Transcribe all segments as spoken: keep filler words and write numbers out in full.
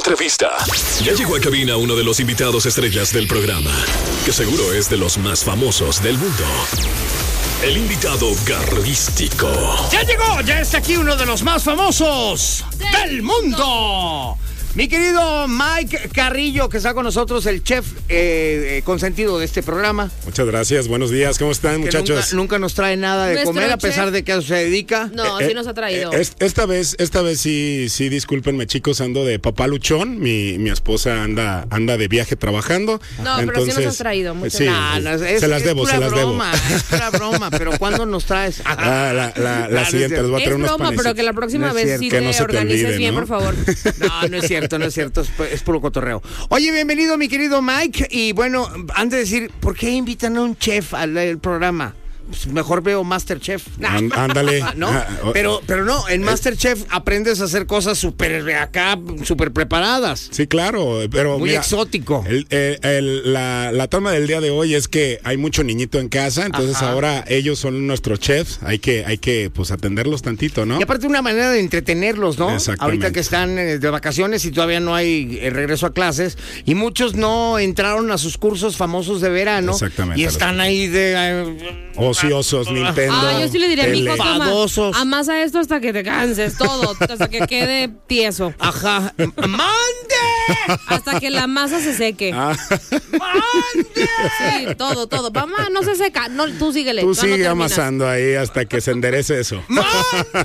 entrevista. Ya llegó a cabina uno de los invitados estrellas del programa, que seguro es de los más famosos del mundo. El invitado garrístico. ¡Ya llegó! ¡Ya está aquí uno de los más famosos del mundo! Mi querido Mike Carrillo, que está con nosotros, el chef eh, eh, consentido de este programa. Muchas gracias, buenos días, ¿cómo están, que muchachos? Nunca, nunca nos trae nada de Nuestro comer, a pesar chef. de que a eso se dedica. No, Eh, sí nos ha traído. eh, es- esta vez, esta vez sí, sí, discúlpenme, chicos, ando de papá luchón. Mi, mi esposa anda, anda de viaje trabajando. No, pero sí nos has traído, muchas sí, gracias. No, no, es, se las es debo, pura se las broma, es pura broma, pero ¿cuándo nos traes? Ah, la, la, la Ah, no siguiente, es les voy a Es traer unos broma, pero que la próxima No es vez cierto. sí Que te no se te organices olvide, bien, ¿no? por favor. No, no es cierto, no es cierto, es, pu- es puro cotorreo. Oye, bienvenido mi querido Mike, y bueno, antes de decir, ¿por qué invitan a un chef al al programa? Pues mejor veo MasterChef. Án- Ándale. ¿No? Ah, o- Pero, pero no, en MasterChef aprendes a hacer cosas súper acá, súper preparadas. Sí, claro, pero Muy mira, exótico. el- el- el- la, la toma del día de hoy es que hay mucho niñito en casa, entonces Ajá. ahora ellos son nuestros chefs, hay que, hay que pues atenderlos tantito, ¿no? Y aparte una manera de entretenerlos, ¿no? Exactamente. Ahorita que están eh, de vacaciones y todavía no hay eh, regreso a clases, y muchos no entraron a sus cursos famosos de verano. Exactamente. Y están ahí de... eh, Ociosos, Nintendo. Ah, yo sí le diría a mi hijo, tele. toma, Enfadosos. amasa esto hasta que te canses, todo, hasta que quede tieso, Ajá. ¡Mande! hasta que la masa se seque. Ah, ¡Mande! Sí, todo, todo. Mamá, no se seca, no, tú síguele. tú no, no sigue terminas. amasando ahí hasta que se enderece eso. ¡Mande!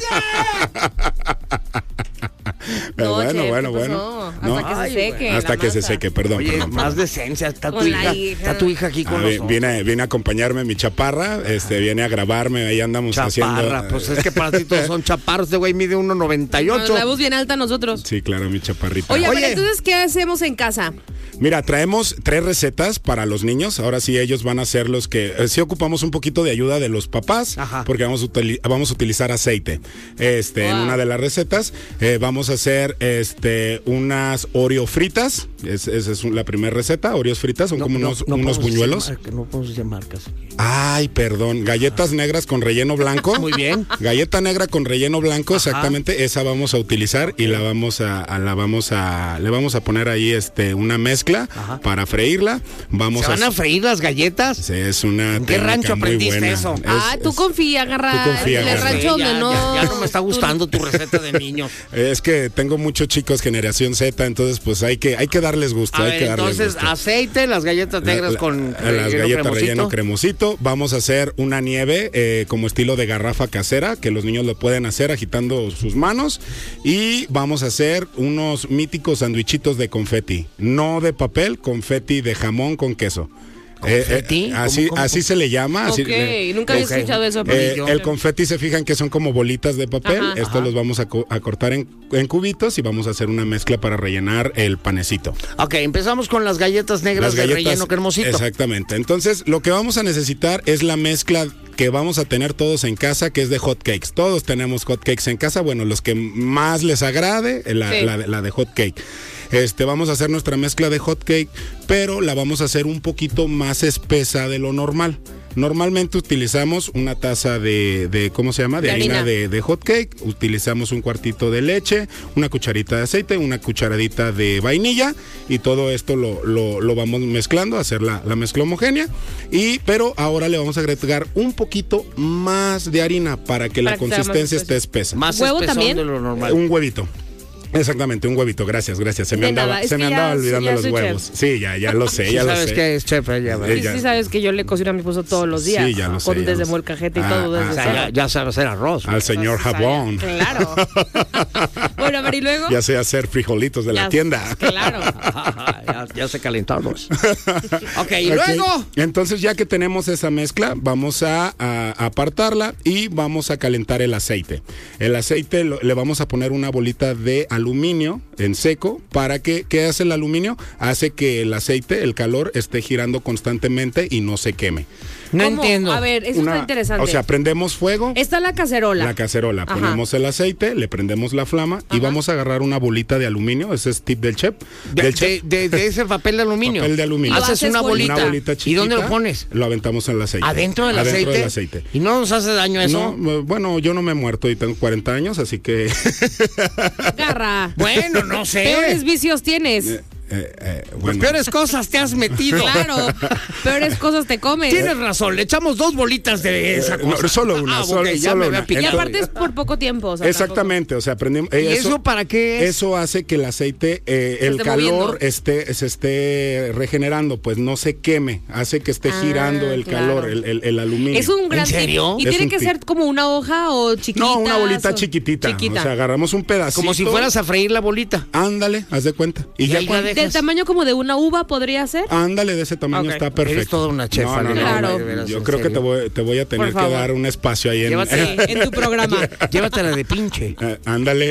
Pero No, bueno, chef, bueno, ¿qué bueno. pasó? No, Hasta que Ay, se seque. hasta la que se masa. seque, perdón. Oye, perdón, más perdón. decencia, está tu Con la hija, hija. está tu hija aquí Ah, con vi- nosotros. viene, viene a acompañarme mi chaparra, este, viene a grabarme, ahí andamos Chaparra, haciendo. pues es que para ti todos son chaparros, este güey mide uno noventa y Nos ocho. la vemos bien alta nosotros. Sí, claro, mi chaparrita. Oye, a ver, Oye. entonces, ¿qué hacemos en casa? Mira, traemos tres recetas para los niños. Ahora sí, ellos van a ser los que... eh, sí ocupamos un poquito de ayuda de los papás, Ajá. porque vamos a, utili- vamos a utilizar aceite. Este, en Wow. una de las recetas eh, vamos a hacer este, unas Oreo fritas. Es- Esa es un- la primera receta, Oreos fritas, son como unos, unos buñuelos. No podemos decir marcas. Ay, perdón, galletas negras con relleno blanco. Muy bien. Galleta negra con relleno blanco, Ajá. exactamente, esa vamos a utilizar y la vamos a, a- la vamos a, le vamos a poner ahí este una mezcla Ajá. para freírla. Vamos ¿Se van a freír las galletas? Sí, es una ¿En qué técnica rancho muy aprendiste buena. eso? Es- ah, tú es- confía, agarra. Tú confía, el agarra. rancho Sí, donde ya, no. ya, ya no me está tú- gustando tu receta de niños. Es que tengo muchos chicos generación Z, entonces pues hay que hay que darles gusto, A hay ver, que darles entonces, gusto. aceite, las galletas La- negras la- con las relleno galletas cremosito. relleno cremosito. Vamos a hacer una nieve eh, como estilo de garrafa casera, que los niños lo pueden hacer agitando sus manos. Y vamos a hacer unos míticos sandwichitos de confeti. No de papel, confeti de jamón con queso. ¿Confeti? Eh, eh, así, ¿Cómo, cómo, así se le llama. así- Ok, le- nunca había Ok. escuchado eso. eh, pero- el confeti se fijan que son como bolitas de papel. Ajá. Estos Ajá. los vamos a, co- a cortar en, en cubitos y vamos a hacer una mezcla para rellenar el panecito. Ok, empezamos con las galletas negras de relleno cremosito. Exactamente. Entonces, lo que vamos a necesitar es la mezcla que vamos a tener todos en casa, que es de hot cakes. Todos tenemos hot cakes en casa. Bueno, los que más les agrade, la, Sí. la, la de hot cake. Este, vamos a hacer nuestra mezcla de hot cake, pero la vamos a hacer un poquito más espesa de lo normal. Normalmente utilizamos una taza de, de ¿cómo se llama? De, De harina, harina. de, de hot cake. Utilizamos un cuartito de leche, una cucharita de aceite, una cucharadita de vainilla y todo esto lo, lo, lo vamos mezclando, hacer la, la mezcla homogénea. Y, pero ahora le vamos a agregar un poquito más de harina para que Para la que sea más consistencia espeso. esté espesa. Más ¿Huevo espesón también? de lo normal. Un huevito. Exactamente, un huevito, gracias, gracias. Se me De andaba, nada, es se me que andaba ya- olvidando ya los soy huevos. Sí, ya, ya lo sé, Sí ya lo sabes sé. que es chef ella, ¿verdad? Eh, Sí, ya. sí sabes que yo le cocino a mi esposo todos los días. Sí, ya lo sé, Con ya desde lo sé. molcajete y Ah, todo ah, desde O sea, cero. ya, ya sabe hacer arroz. Al señor Entonces, Jabón. Claro. Bueno, a ver, y luego. Ya sé hacer frijolitos de la Ya- tienda. Claro. ya, ya se calentamos. ok, y Ok, luego. Entonces, ya que tenemos esa mezcla, vamos a, a- a apartarla y vamos a calentar el aceite. El aceite lo- le vamos a poner una bolita de aluminio en seco para que, ¿qué hace el aluminio? Hace que el aceite, el calor, esté girando constantemente y no se queme. No ¿Cómo? entiendo. A ver, eso Una- está interesante. O sea, prendemos fuego. Está la cacerola. La cacerola, Ajá. ponemos el aceite, le prendemos la flama y vamos a agarrar una bolita de aluminio, ese es tip del chef. De, del de, chef, de- de ese papel de aluminio. papel de aluminio. Y lo Haces haces una bolita. Una bolita chiquita. ¿Y dónde lo pones? Lo aventamos en el aceite. ¿Adentro del Adentro aceite? del aceite. ¿Y no nos hace daño eso? No, eh, bueno, yo no me he muerto y tengo cuarenta años, así que... Garra. Bueno, no sé. Peores vicios tienes. eh, eh, Pues bueno. peores cosas te has metido. Claro. Peores cosas te comes. Tienes razón, le echamos dos bolitas de esa Eh, no, cosa. solo una, Ah, ok, solo- ya solo me había una. Y picado. aparte es por poco tiempo. O sea, Exactamente, o sea, aprendimos... ¿Y eso para qué es? Eso hace que el aceite, eh, Se el esté calor moviendo. esté, se esté regenerando, pues no se queme, hace que esté Ah, girando el claro. calor, el, el- el aluminio. Es un gran ¿En serio? tip. Y Es tiene un que tip. ser como una hoja o chiquita. No, una bolita chiquitita. Chiquita. O sea, agarramos un pedacito. Como si fueras a freír la bolita. Ándale, haz de cuenta. Y, Y ya ahí la cuando... dejas. Del tamaño como de una uva podría ser. Ándale, de ese tamaño Ok. está perfecto. Eres toda una chefa, No, no, no, Claro. de veras, Yo en creo que serio. te voy, te voy a tener Por que favor. dar un espacio ahí en... Llévate. Sí, en tu programa. Llévatela de pinche. Eh, ándale,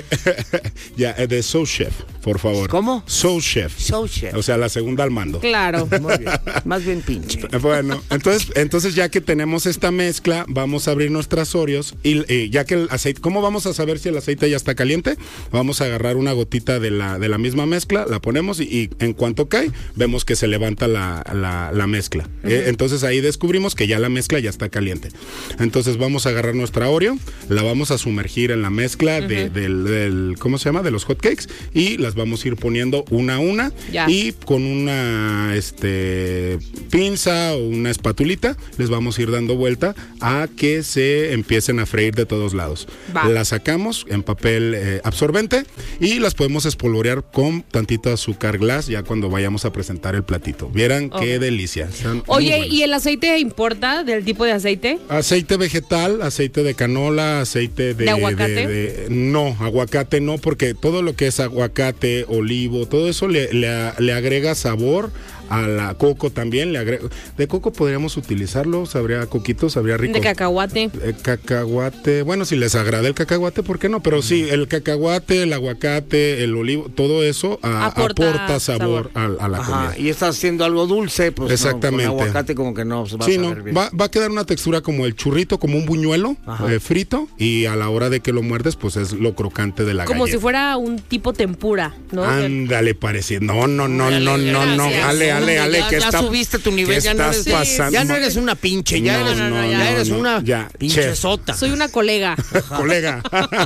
ya, eh, de Soul Chef, por favor. ¿Cómo? Soul Chef. Soul Chef. O sea, la segunda al mando. Claro. Muy bien. Más bien pinche. Bueno, entonces, entonces ya que tenemos esta mezcla, vamos a abrir nuestras Oreos y eh, ya que el aceite, ¿cómo vamos a saber si el aceite ya está caliente? Vamos a agarrar una gotita de la, de la misma mezcla, la ponemos y, y en cuanto cae, vemos que se levanta la, la, la mezcla. Eh, entonces ahí descubrimos que ya la mezcla ya está caliente. Entonces vamos a agarrar nuestra Oreo, la vamos a sumergir en la mezcla de- del, del, ¿cómo se llama? De los hot cakes y las vamos a ir poniendo una a una Ya. y con una este pinza o una espatulita les vamos a ir dando vuelta a que se empiecen a freír de todos lados. Va. Las sacamos en papel eh, absorbente y las podemos espolvorear con tantito azúcar glass ya cuando vayamos a presentar el platito. Vieran qué Ok. delicia. Están muy Oye, buenos. ¿y el aceite importa del tipo de aceite? Aceite vegetal, aceite de canola, aceite de... ¿De aguacate? de- de- no, aguacate no, porque todo lo que es aguacate, olivo, todo eso le, le, le agrega sabor a la coco también. Le agrega, de coco podríamos utilizarlo, sabría coquito, sabría rico. De cacahuate. Eh, cacahuate, bueno, si les agrada el cacahuate, ¿por qué no? Pero sí, el cacahuate, el aguacate, el olivo, todo eso a- Aporta aporta, sabor, sabor. A, a la Ajá, comida. y estás haciendo algo dulce, pues Exactamente. no, con aguacate como que no se va Sí, a no, saber bien. va, va a quedar una textura como el churrito, como un buñuelo Ajá. eh, frito y a la hora de que lo muerdes, pues es lo crocante de la Como galleta. si fuera un tipo tempura, ¿no? Ándale, parecido. No, no, no, no, no, no. gracias. Ale, ale, ale, ya, que ya está. subiste tu nivel, ¿qué ya no estás eres, pasando? ya no eres una pinche, ya No, eres, no, ya no, eres no, una ya, pinche chef. sota. Soy una colega. Colega.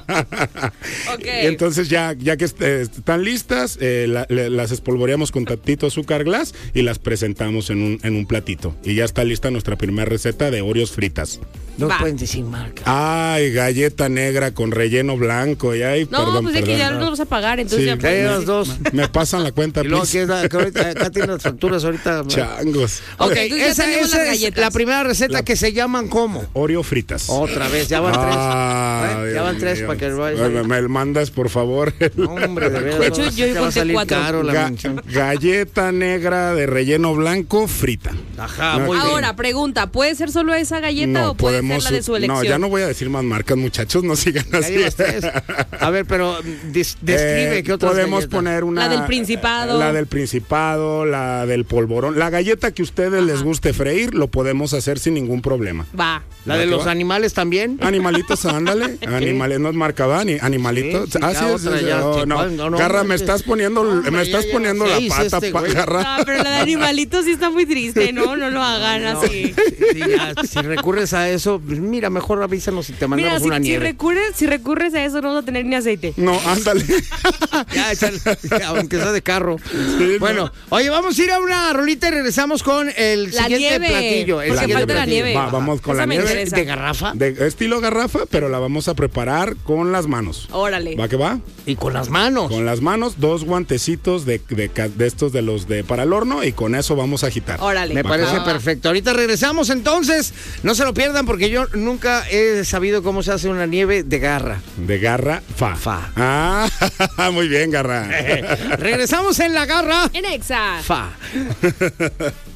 Ok. Y entonces ya, ya que est- eh, están listas, eh, la- le- las espolvoreamos con tantito azúcar glass y las presentamos en un, en un platito. Y ya está lista nuestra primera receta de Oreos fritas. No Va. pueden decir marca. Ay, galleta negra con relleno blanco. Y ay, No, perdón, pues es que perdón. ya no nos vas a pagar, entonces Sí. ya Ya pues, llevas dos. Me pasan la cuenta, Y luego please. aquí, está- que ahorita- acá tiene las facturas ahorita. Changos. Ok, Ok, entonces ya esa, tenemos esa las es galletas. la primera receta que se llaman ¿cómo? Oreo fritas. Otra vez, ya van Ah, tres. ¿Eh? Ya Dios van tres mío. para que lo vayas. me, me mandas, por favor. No, hombre, de veras. De hecho, no, yo te va a conté salir cuatro. caro la Ga- mención. galleta negra de relleno blanco frita. Ajá, No, muy bien. Ahora, pregunta, ¿puede ser solo esa galleta o puede ser la de su elección? No, ya no voy a decir más marcas, muchachos, no sigan Ya así. llevas tres. A ver, pero des- describe Eh, qué otras podemos galletas. poner una La del Principado. la del Principado, la del polvorón, la galleta que a ustedes les guste freír, lo podemos hacer sin ningún problema. Va. ¿La de ¿Va que los va? animales también? Animalitos, ándale, animales, no es marca, va, ni animalitos. Sí, sí, ah, ya sí, otra, sí, ya, oh, che, no. ¿cuál? No, no, Garra, hombre, me estás poniendo, hombre, me ya estás lleva poniendo la seis pata, este pa- güey. Garra. No, pero la de animalitos sí está muy triste, ¿no? No lo hagan así. Sí, ya, si recurres a eso, pues mira, mejor avísanos si te mandamos Mira, si, una si nieve. recurres, si recurres a eso no vamos a tener ni aceite. No, ándale. Ya, échale, aunque sea de carro. Sí, Bueno, no. oye, vamos a ir a una rolita y regresamos con el La siguiente nieve, platillo. El porque siguiente falta la platillo. nieve. Va, vamos con Esa la me nieve. interesa. ¿De garrafa? De estilo garrafa, pero la vamos a preparar con las manos. Órale. ¿Va que va? Y con las manos. Con las manos, dos guantecitos de, de, ca- de estos de los de para el horno y con eso vamos a agitar. Órale. Me Va. parece Va. perfecto. Ahorita regresamos entonces. No se lo pierdan porque yo nunca he sabido cómo se hace una nieve de garra. De garra, fa. Fa. Ah, muy bien, garra. Regresamos en la garra. En Exa. Fa.